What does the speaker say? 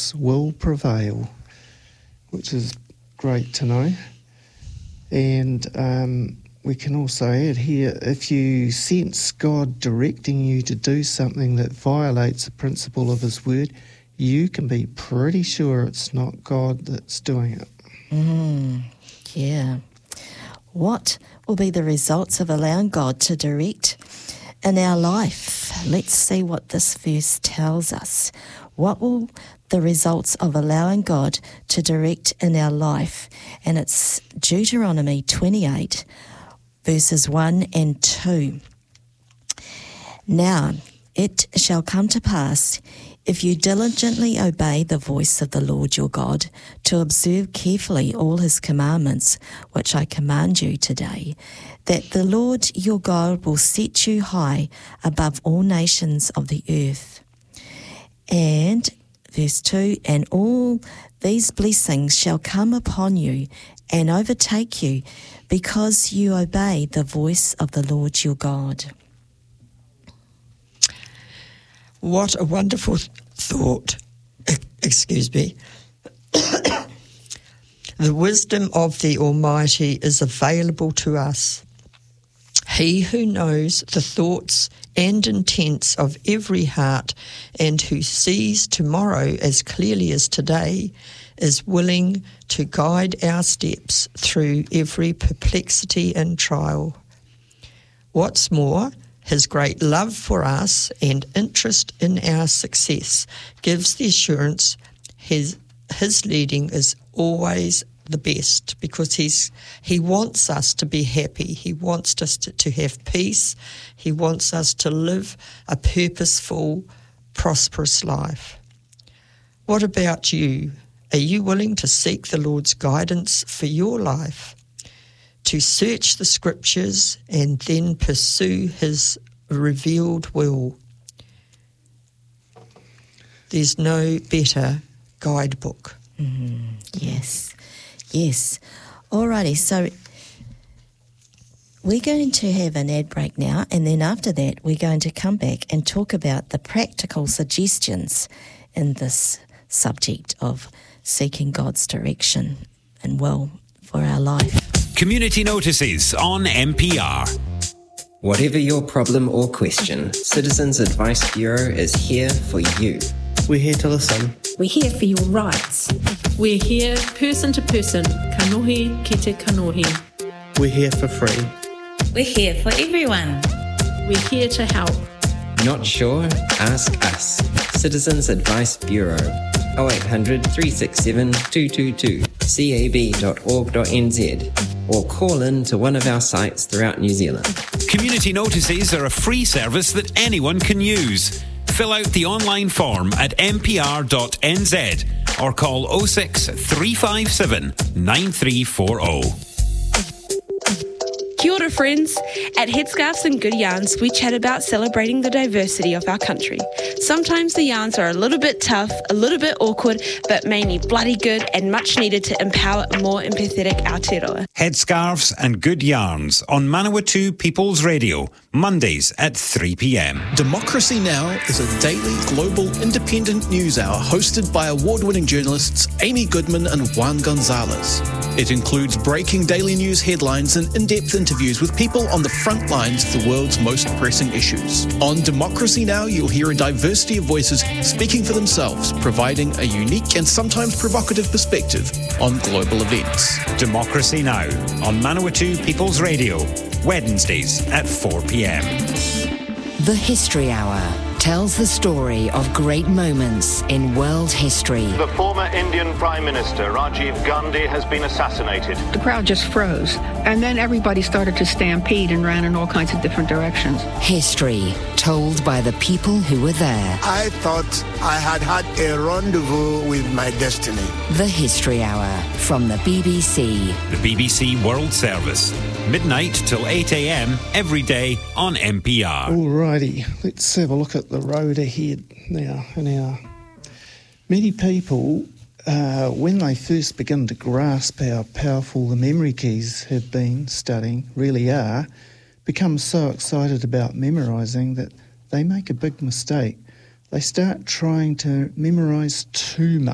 goodness will prevail, which is great to know. And we can also add here, if you sense God directing you to do something that violates the principle of his word, you can be pretty sure it's not God that's doing it. Yeah. What will be the results of allowing God to direct in our life? Let's see what this verse tells us. What will the results of allowing God to direct in our life? And it's Deuteronomy 28, verses 1 and 2. Now, it shall come to pass, if you diligently obey the voice of the Lord your God, to observe carefully all his commandments, which I command you today, that the Lord your God will set you high above all nations of the earth. And verse 2, and all these blessings shall come upon you and overtake you, because you obey the voice of the Lord your God. What a wonderful thought. Excuse me. The wisdom of the Almighty is available to us. He who knows the thoughts and intents of every heart and who sees tomorrow as clearly as today is willing to guide our steps through every perplexity and trial. What's more, his great love for us and interest in our success gives the assurance his leading is always the best, because he wants us to be happy. He wants us to have peace. He wants us to live a purposeful, prosperous life. What about you? Are you willing to seek the Lord's guidance for your life? To search the scriptures and then pursue his revealed will? There's no better guidebook. Yes. Alrighty, so we're going to have an ad break now, and then after that we're going to come back and talk about the practical suggestions in this subject of seeking God's direction and will for our life. Community notices on MPR. Whatever your problem or question, Citizens Advice Bureau is here for you. We're here to listen. We're here for your rights. We're here person to person, kanohi ki te kanohi. We're here for free. We're here for everyone. We're here to help. Not sure? Ask us. Citizens Advice Bureau. 0800 367 222 cab.org.nz, or call in to one of our sites throughout New Zealand. Community notices are a free service that anyone can use. Fill out the online form at mpr.nz or call 06 357 9340. Kia ora, friends. At Headscarves and Good Yarns, we chat about celebrating the diversity of our country. Sometimes the yarns are a little bit tough, a little bit awkward, but mainly bloody good and much needed to empower a more empathetic Aotearoa. Headscarves and Good Yarns on Manawatu People's Radio, Mondays at 3 p.m. Democracy Now! Is a daily, global, independent news hour hosted by award-winning journalists Amy Goodman and Juan Gonzalez. It includes breaking daily news headlines and in-depth interviews with people on the front lines of the world's most pressing issues. On Democracy Now! You'll hear a diversity of voices speaking for themselves, providing a unique and sometimes provocative perspective on global events. Democracy Now! On Manawatu People's Radio, Wednesdays at 4 p.m. The History Hour tells the story of great moments in world history. The former Indian Prime Minister, Rajiv Gandhi, has been assassinated. The crowd just froze, and then everybody started to stampede and ran in all kinds of different directions. History told by the people who were there. I thought I had a rendezvous with my destiny. The History Hour from the BBC. The BBC World Service. Midnight till 8 a.m. every day on MPR. Alrighty, let's have a look at the road ahead now. Many people, when they first begin to grasp how powerful the memory keys have been studying, really are, become so excited about memorising that they make a big mistake. They start trying to memorise too much.